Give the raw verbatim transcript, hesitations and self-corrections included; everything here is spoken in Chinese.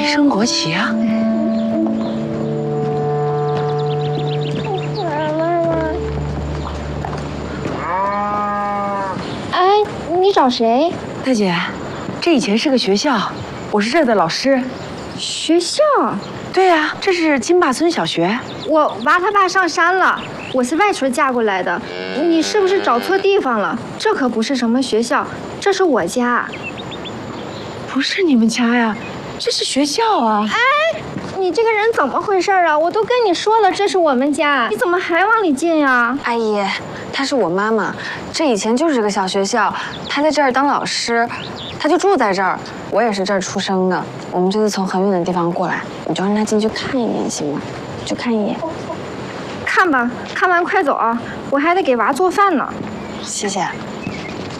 升国旗啊！ 哎，你找谁？ 大姐，这以前是个学校，我是这儿的老师。 学校？ 对呀、啊，这是金坝村小学。 我娃他爸上山了，我是外村嫁过来的。你是不是找错地方了？这可不是什么学校，这是我家。 不是你们家呀，这是学校啊！ 哎，你这个人怎么回事啊？我都跟你说了，这是我们家，你怎么还往里进呀？ 阿姨，她是我妈妈，这以前就是个小学校，她在这儿当老师，她就住在这儿。我也是这儿出生的，我们这次从很远的地方过来，你就让她进去看一眼行吗？就看一眼。 看吧，看完快走啊，我还得给娃做饭呢。 谢谢。